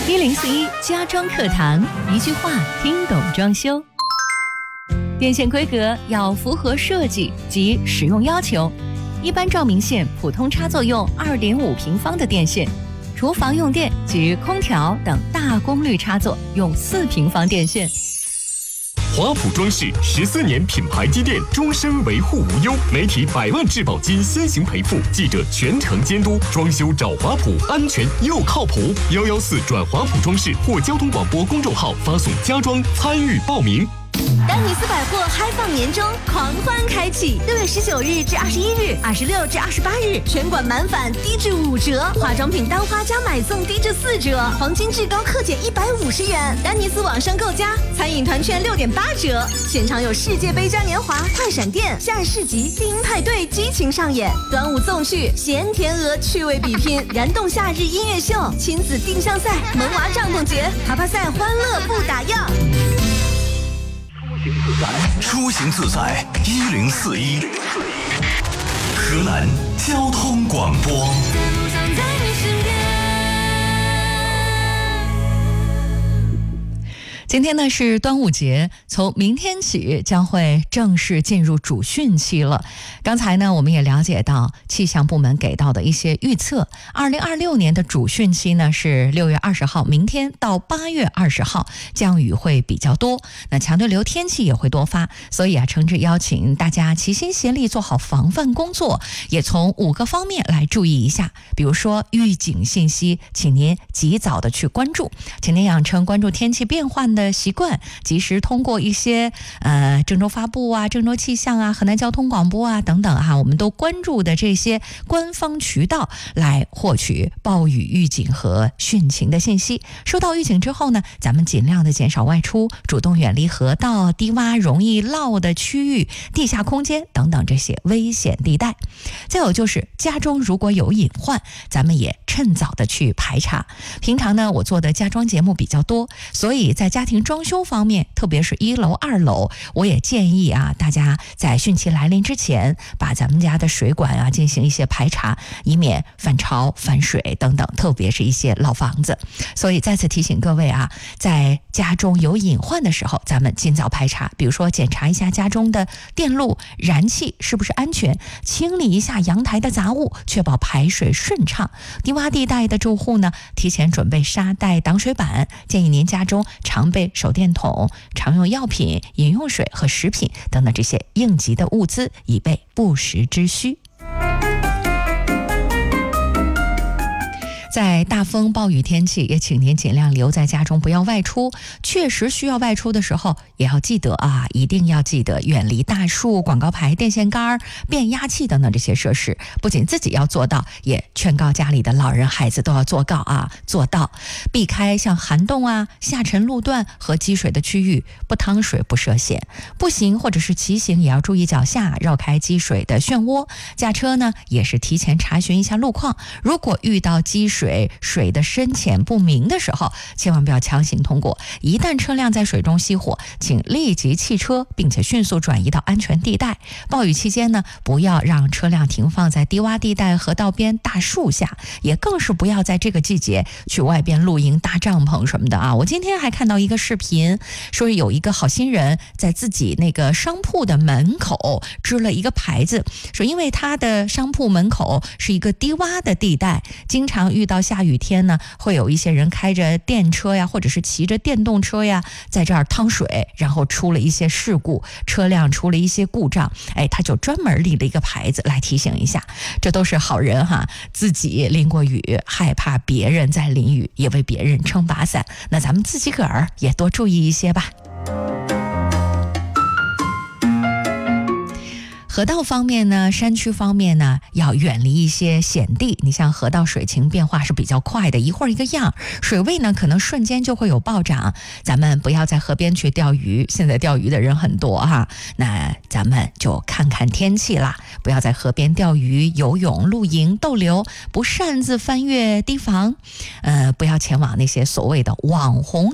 1041家装课堂，一句话听懂装修。电线规格要符合设计及使用要求，一般照明线普通插座用2.5平方的电线，厨房用电及空调等大功率插座用4平方电线。 华普装饰14年品牌积淀，终身维护无忧，媒体100万质保金先行赔付，记者全程监督，装修找华普，安全又靠谱。114转华普装饰或交通广播公众号发送家装参与报名。 丹尼斯百货嗨放年终狂欢开启，6月19日至21日，26至28日，全馆满返低至5折，化妆品单花加买送低至4折，黄金至高克减150元。丹尼斯网上购加，餐饮团券6.8折，现场有世界杯嘉年华、快闪店、夏日市集、电音派对激情上演，端午纵序、咸甜鹅趣味比拼，燃动夏日音乐秀，亲子定向赛，萌娃帐篷节，爬爬赛欢乐不打烊。 出行自在1041，河南交通广播。 今天呢是端午节，从明天起将会正式进入主汛期了。刚才呢我们也了解到气象部门给到的一些预测，2026年的主汛期呢是6月20号，明天到8月20号，降雨会比较多，那强对流天气也会多发，所以诚挚邀请大家齐心协力做好防范工作，也从5个方面来注意一下。比如说预警信息，请您及早的去关注，请您养成关注天气变换的习惯，及时通过一些郑州发布啊、郑州气象啊、河南交通广播啊等等啊，我们都关注的这些官方渠道来获取暴雨预警和汛情的信息。收到预警之后呢，咱们尽量的减少外出，主动远离河道、低洼容易涝的区域、地下空间等等这些危险地带。再有就是家中如果有隐患，咱们也趁早的去排查。平常呢我做的家装节目比较多，所以在家庭装修方面，特别是1楼、2楼，我也建议大家在汛期来临之前，把咱们家的水管进行一些排查，以免反潮、反水等等，特别是一些老房子。所以再次提醒各位在家中有隐患的时候，咱们尽早排查，比如说检查一下家中的电路、燃气是不是安全，清理一下阳台的杂物，确保排水顺畅。低洼地带的住户呢，提前准备沙袋、挡水板，建议您家中常备手电筒、常用药品、饮用水和食品等等这些应急的物资，以备不时之需。在大风暴雨天气，也请您尽量留在家中，不要外出。确实需要外出的时候，也要记得一定要记得远离大树、广告牌、电线杆、变压器等等这些设施。不仅自己要做到，也劝告家里的老人、孩子都要做到，避开像涵洞下沉路段和积水的区域，不趟水、不涉险。步行或者是骑行也要注意脚下，绕开积水的漩涡。驾车呢，也是提前查询一下路况，如果遇到积水的深浅不明的时候，千万不要强行通过。一旦车辆在水中熄火，请立即弃车，并且迅速转移到安全地带。暴雨期间呢，不要让车辆停放在低洼地带、河道边、大树下，也更是不要在这个季节去外边露营、搭帐篷什么的我今天还看到一个视频，说有一个好心人在自己那个商铺的门口支了一个牌子，说因为他的商铺门口是一个低洼的地带，经常遇到下雨天呢，会有一些人开着电车或者是骑着电动车在这儿趟水，然后出了一些事故，车辆出了一些故障，他就专门立了一个牌子来提醒一下。这都是好人自己淋过雨，害怕别人在淋雨，也为别人撑把伞，那咱们自己个儿也多注意一些吧。河道方面呢，山区方面呢，要远离一些险地。你像河道水情变化是比较快的，一会儿一个样，水位呢可能瞬间就会有暴涨。咱们不要在河边去钓鱼，现在钓鱼的人很多那咱们就看看天气啦，不要在河边钓鱼、游泳、露营、逗留，不擅自翻越堤防，不要前往那些所谓的网红